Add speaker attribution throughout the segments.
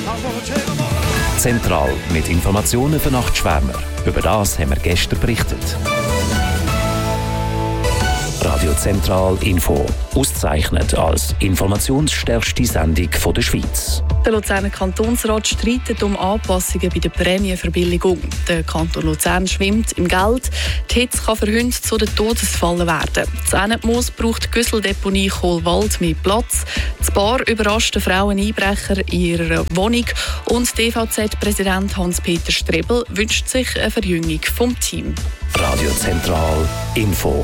Speaker 1: Zentral mit Informationen für Nachtschwärmer. Über das haben wir gestern berichtet. Radio Zentral Info. Ausgezeichnet als informationsstärkste Sendung der Schweiz.
Speaker 2: Der Luzerner Kantonsrat streitet um Anpassungen bei der Prämienverbilligung. Der Kanton Luzern schwimmt im Geld. Die Hitze kann für Hunde zu den Todesfallen werden. Das Ennetmoos braucht die Güsseldeponie Kohlwald mehr Platz. Das Bar überrascht den Frauen-Einbrecher in ihrer Wohnung. Und DVZ-Präsident Hans-Peter Strebel wünscht sich eine Verjüngung vom Team.
Speaker 1: Radio Zentral Info.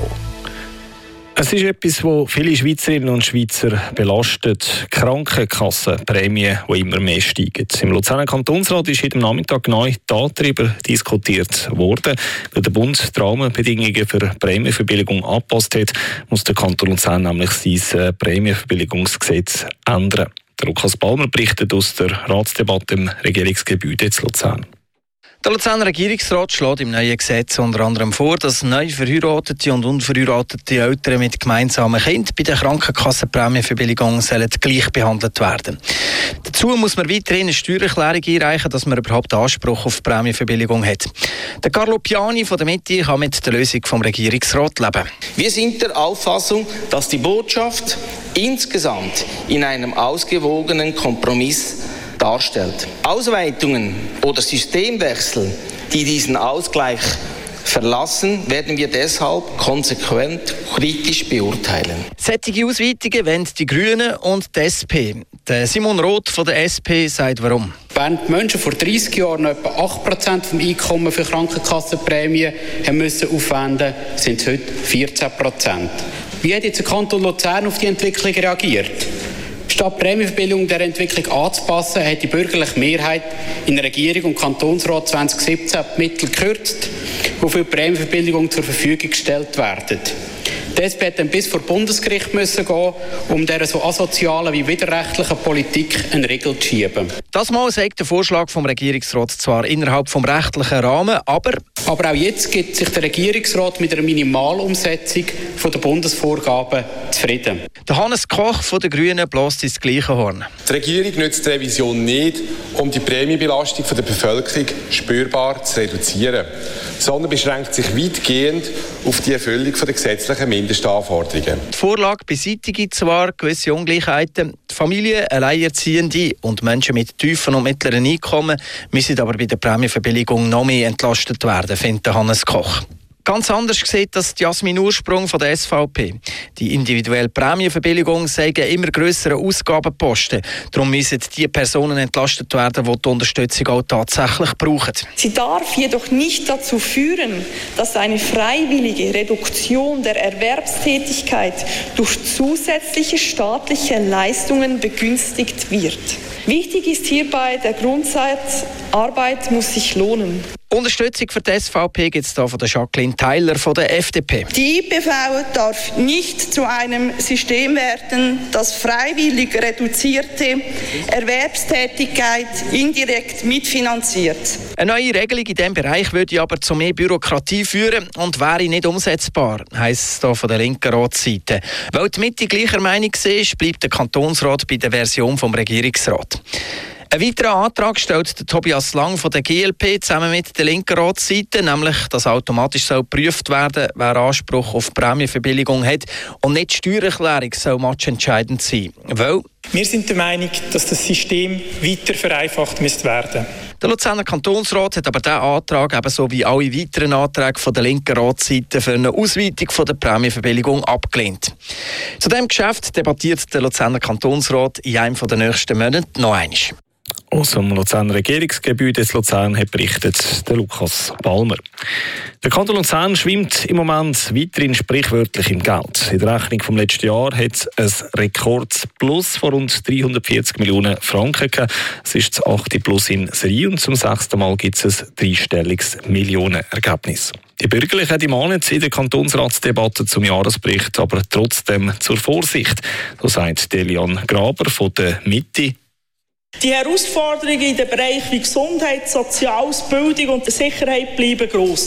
Speaker 3: Es ist etwas, das viele Schweizerinnen und Schweizer belastet. Krankenkassenprämien, die immer mehr steigen. Im Luzerner Kantonsrat ist heute Nachmittag genau darüber diskutiert worden. Weil der Bund die Rahmenbedingungen für Prämienverbilligung angepasst hat, muss der Kanton Luzern nämlich sein Prämienverbilligungsgesetz ändern. Der Lukas Palmer berichtet aus der Ratsdebatte im Regierungsgebäude in Luzern.
Speaker 4: Der Luzerner Regierungsrat schlägt im neuen Gesetz unter anderem vor, dass neu verheiratete und unverheiratete Eltern mit gemeinsamen Kindern bei der Krankenkassenprämienverbilligung gleich behandelt werden. Dazu muss man weiterhin eine Steuererklärung einreichen, dass man überhaupt Anspruch auf Prämienverbilligung hat. Der Carlo Piani von der Mitte kann mit der Lösung vom Regierungsrat leben.
Speaker 5: Wir sind der Auffassung, dass die Botschaft insgesamt in einem ausgewogenen Kompromiss darstellt. Ausweitungen oder Systemwechsel, die diesen Ausgleich verlassen, werden wir deshalb konsequent kritisch beurteilen.
Speaker 4: Solche Ausweitungen wollen die Grünen und die SP. Der Simon Roth von der SP sagt warum.
Speaker 6: Während die Menschen vor 30 Jahren etwa 8% vom Einkommen für Krankenkassenprämien müssen aufwenden, sind es heute 14%. Wie hat jetzt der Kanton Luzern auf die Entwicklung reagiert? Statt Prämienverbilligung der Entwicklung anzupassen, hat die bürgerliche Mehrheit in der Regierung und Kantonsrat 2017 die Mittel gekürzt, wofür Prämienverbilligungen zur Verfügung gestellt werden. Die SP hat dann bis vor Bundesgericht müssen gehen, um dieser so asozialen wie widerrechtlichen Politik einen Riegel zu schieben.
Speaker 4: Das Mal sagt der Vorschlag vom Regierungsrat zwar innerhalb vom rechtlichen Rahmen, aber
Speaker 6: auch jetzt gibt sich der Regierungsrat mit einer Minimalumsetzung der Bundesvorgaben zufrieden.
Speaker 4: Der Hannes Koch von den Grünen bläst ins gleiche Horn.
Speaker 7: Die Regierung nutzt die Revision nicht, um die Prämienbelastung der Bevölkerung spürbar zu reduzieren, sondern beschränkt sich weitgehend auf die Erfüllung der gesetzlichen Mindestanforderungen.
Speaker 4: Die Vorlage beseitigt zwar gewisse Ungleichheiten. Die Familien, Alleinerziehende und Menschen mit tiefen und mittleren Einkommen müssen aber bei der Prämienverbilligung noch mehr entlastet werden, findet Hannes Koch. Ganz anders sieht das Jasmin Ursprung von der SVP. Die individuelle Prämienverbilligung sagen immer grössere Ausgabenposten. Darum müssen die Personen entlastet werden, die die Unterstützung auch tatsächlich brauchen.
Speaker 8: Sie darf jedoch nicht dazu führen, dass eine freiwillige Reduktion der Erwerbstätigkeit durch zusätzliche staatliche Leistungen begünstigt wird. Wichtig ist hierbei der Grundsatz, Arbeit muss sich lohnen.
Speaker 4: Unterstützung für die SVP gibt es hier von der Jacqueline Theiler von der FDP.
Speaker 8: Die IPV darf nicht zu einem System werden, das freiwillig reduzierte Erwerbstätigkeit indirekt mitfinanziert.
Speaker 4: Eine neue Regelung in diesem Bereich würde aber zu mehr Bürokratie führen und wäre nicht umsetzbar, heisst es hier von der linken Ratsseite. Weil die Mitte gleicher Meinung ist, bleibt der Kantonsrat bei der Version vom Regierungsrat. Ein weiterer Antrag stellt der Tobias Lang von der GLP zusammen mit der linken Ratsseite, nämlich, dass automatisch geprüft werden soll, wer Anspruch auf Prämienverbilligung hat und nicht die Steuererklärung soll matchentscheidend sein. Weil
Speaker 9: wir sind der Meinung, dass das System weiter vereinfacht werden.
Speaker 4: Der Luzerner Kantonsrat hat aber diesen Antrag, ebenso wie alle weiteren Anträge von der linken Ratsseite, für eine Ausweitung von der Prämienverbilligung abgelehnt. Zu diesem Geschäft debattiert der Luzerner Kantonsrat in einem der nächsten Monate noch einmal.
Speaker 3: Aus dem Luzerner Regierungsgebäude in Luzern hat berichtet der Lukas Palmer. Der Kanton Luzern schwimmt im Moment weiterhin sprichwörtlich im Geld. In der Rechnung vom letzten Jahr hat es ein Rekordplus von rund 340 Millionen Franken gegeben. Es ist das 8. Plus in Serie und zum 6. Mal gibt es ein dreistelliges Millionenergebnis. Die Bürgerlichen mahnen in der Kantonsratsdebatte zum Jahresbericht aber trotzdem zur Vorsicht. So sagt Delian Graber von der Mitte.
Speaker 10: Die Herausforderungen in den Bereichen wie Gesundheit, Soziales, Bildung und Sicherheit bleiben gross.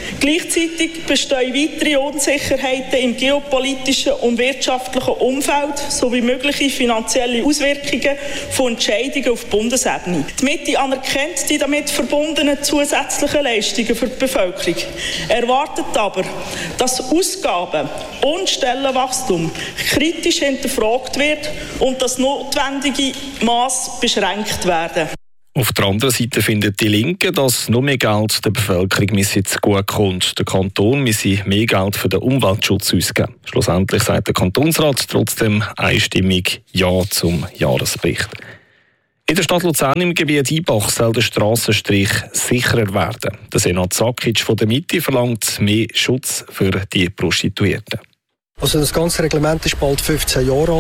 Speaker 10: Gleichzeitig bestehen weitere Unsicherheiten im geopolitischen und wirtschaftlichen Umfeld sowie mögliche finanzielle Auswirkungen von Entscheidungen auf Bundesebene. Die Mitte anerkennt die damit verbundenen zusätzlichen Leistungen für die Bevölkerung, erwartet aber, dass Ausgaben und Stellenwachstum kritisch hinterfragt wird und das notwendige Maß beschränkt werden.
Speaker 3: Auf der anderen Seite findet die Linke, dass noch mehr Geld der Bevölkerung zugutekommt. Der Kanton müsse mehr Geld für den Umweltschutz ausgeben. Schlussendlich sagt der Kantonsrat trotzdem einstimmig Ja zum Jahresbericht. In der Stadt Luzern im Gebiet Ibach soll der Strassenstrich sicherer werden. Der Senat Sakic von der Mitte verlangt mehr Schutz für die Prostituierten.
Speaker 11: Also das ganze Reglement ist bald 15 Jahre alt.